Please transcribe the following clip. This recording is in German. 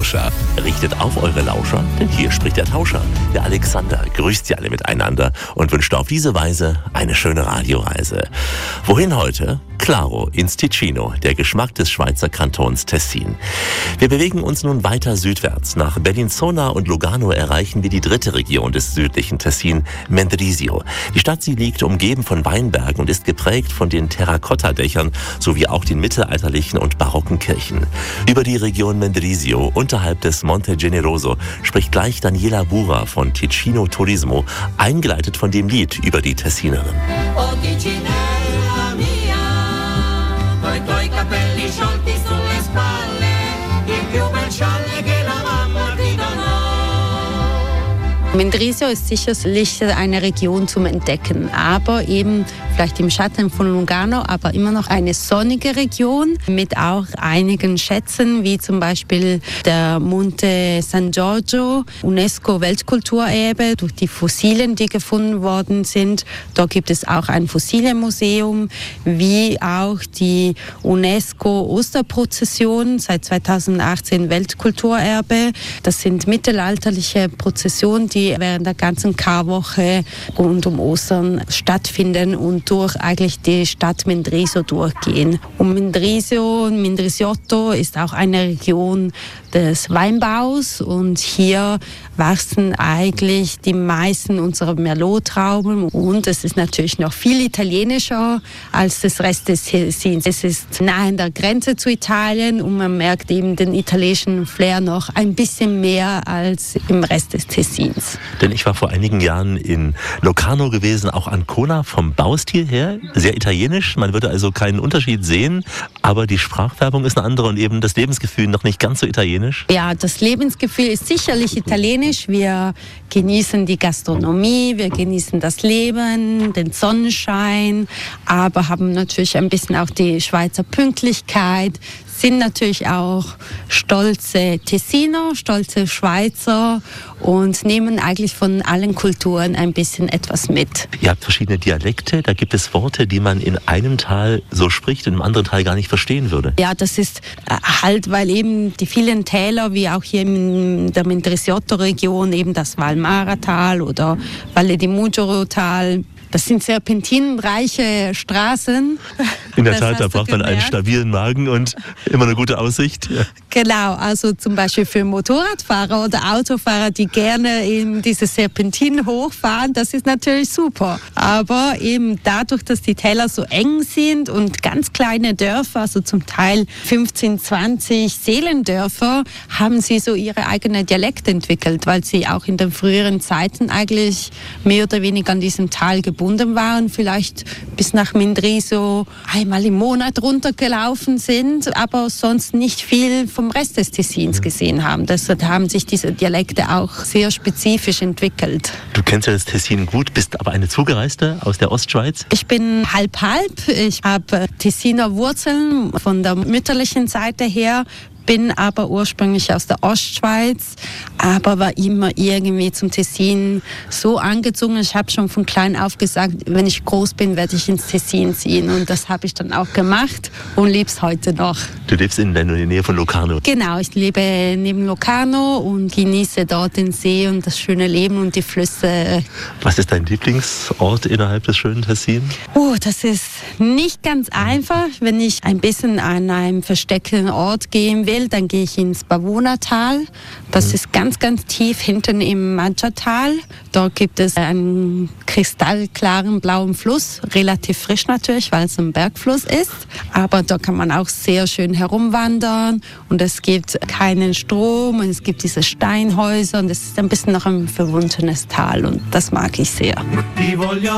Tauscher. Richtet auf eure Lauscher, denn hier spricht der Tauscher. Der Alexander grüßt sie alle miteinander und wünscht auf diese Weise eine schöne Radioreise. Wohin heute? Claro, ins Ticino, der Geschmack des Schweizer Kantons Tessin. Wir bewegen uns nun weiter südwärts. Nach Bellinzona und Lugano erreichen wir die dritte Region des südlichen Tessin, Mendrisio. Die Stadt, sie liegt umgeben von Weinbergen und ist geprägt von den Terrakotta-Dächern sowie auch den mittelalterlichen und barocken Kirchen. Über die Region Mendrisio unterhalb des Monte Generoso spricht gleich Daniela Bura von Ticino Turismo, eingeleitet von dem Lied über die Tessinerin. Oh, Ticinella mia, coi tuoi capelli sciolti sulle spalle, il più bel scialle che la mamma ti donò. Mendrisio ist sicherlich eine Region zum Entdecken, aber eben vielleicht im Schatten von Lugano, aber immer noch eine sonnige Region mit auch einigen Schätzen, wie zum Beispiel der Monte San Giorgio, UNESCO-Weltkulturerbe, durch die Fossilien, die gefunden worden sind. Dort gibt es auch ein Fossilienmuseum, wie auch die UNESCO-Osterprozession, seit 2018 Weltkulturerbe. Das sind mittelalterliche Prozessionen, die während der ganzen Karwoche rund um Ostern stattfinden und durch eigentlich die Stadt Mendrisio durchgehen. Und Mendrisiotto ist auch eine Region des Weinbaus und hier wachsen eigentlich die meisten unserer Merlot-Trauben und es ist natürlich noch viel italienischer als das Rest des Tessins. Es ist nahe an der Grenze zu Italien und man merkt eben den italienischen Flair noch ein bisschen mehr als im Rest des Tessins. Denn ich war vor einigen Jahren in Locarno gewesen, auch Ancona, vom Baustil her, sehr italienisch. Man würde also keinen Unterschied sehen, aber die Sprachfärbung ist eine andere und eben das Lebensgefühl noch nicht ganz so italienisch. Ja, das Lebensgefühl ist sicherlich italienisch. Wir genießen die Gastronomie, wir genießen das Leben, den Sonnenschein, aber haben natürlich ein bisschen auch die Schweizer Pünktlichkeit, sind natürlich auch stolze Tessiner, stolze Schweizer und nehmen eigentlich von allen Kulturen ein bisschen etwas mit. Ihr habt verschiedene Dialekte, da gibt es Worte, die man in einem Tal so spricht und im anderen Tal gar nicht verstehen würde. Ja, das ist halt, weil eben die vielen Täler, wie auch hier in der Mendrisiotto-Region, eben das Valmara-Tal oder Valle di Muggioro-Tal, das sind serpentinenreiche Straßen. In der Tat, da braucht man einen stabilen Magen und immer eine gute Aussicht. Ja. Genau, also zum Beispiel für Motorradfahrer oder Autofahrer, die gerne eben diese Serpentinen hochfahren, das ist natürlich super. Aber eben dadurch, dass die Täler so eng sind und ganz kleine Dörfer, also zum Teil 15, 20 Seelendörfer, haben sie so ihre eigene Dialekte entwickelt, weil sie auch in den früheren Zeiten eigentlich mehr oder weniger an diesem Tal gebunden waren, vielleicht bis nach Mendrisio einmal im Monat runtergelaufen sind, aber sonst nicht viel vom Rest des Tessins gesehen haben. Deshalb haben sich diese Dialekte auch sehr spezifisch entwickelt. Du kennst ja das Tessin gut, bist aber eine Zugereiste aus der Ostschweiz? Ich bin halb-halb. Ich habe Tessiner Wurzeln von der mütterlichen Seite her, bin aber ursprünglich aus der Ostschweiz, aber war immer irgendwie zum Tessin so angezogen. Ich habe schon von klein auf gesagt, wenn ich groß bin, werde ich ins Tessin ziehen. Und das habe ich dann auch gemacht und lebe es heute noch. Du lebst in der Nähe von Locarno? Genau, ich lebe neben Locarno und genieße dort den See und das schöne Leben und die Flüsse. Was ist dein Lieblingsort innerhalb des schönen Tessin? Das ist nicht ganz einfach. Wenn ich ein bisschen an einem versteckten Ort gehen will, dann gehe ich ins Pavonatal. Das ist ganz tief hinten im Maggiatal. Dort gibt es einen kristallklaren blauen Fluss, relativ frisch natürlich, weil es ein Bergfluss ist. Aber dort kann man auch sehr schön herumwandern und es gibt keinen Strom und es gibt diese Steinhäuser und es ist ein bisschen noch ein verwunschenes Tal und das mag ich sehr.